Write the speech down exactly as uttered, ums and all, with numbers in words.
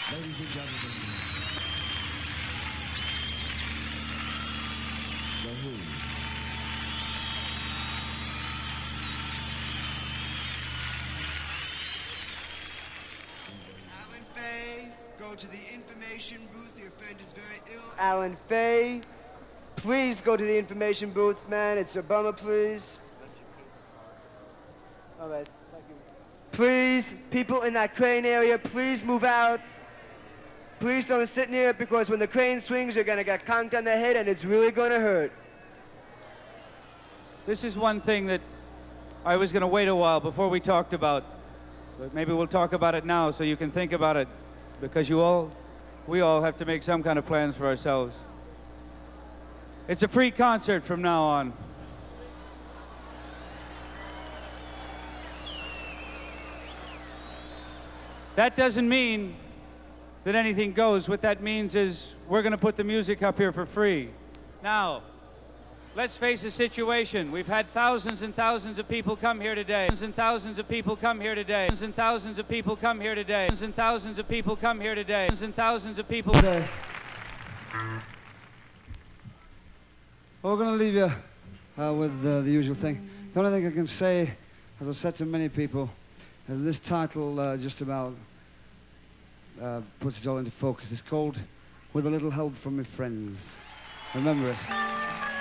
Ladies and gentlemen, The Who. Alan Fay, go to the information booth. Your friend is very ill. Alan Fay, please go to the information booth, man. It's a bummer, please. All right, thank you. Please, people in that crane area, please move out. Please don't sit near it because when the crane swings, you're going to get conked on the head and it's really going to hurt. This is one thing that I was going to wait a while before we talked about, but maybe we'll talk about it now so you can think about it, because you all, we all have to make some kind of plans for ourselves. It's a free concert from now on. That doesn't mean that anything goes. What that means is we're going to put the music up here for free. Now, let's face the situation. We've had thousands and thousands of people come here today. Thousands and thousands of people come here today. Thousands and thousands of people come here today. Thousands and thousands of people come here today. Thousands and thousands of people. Okay. Well, we're going to leave you uh, with uh, the usual thing. The only thing I can say, as I've said to many people, is this title uh, just about uh, puts it all into focus. It's called With a Little Help from My Friends. Remember it.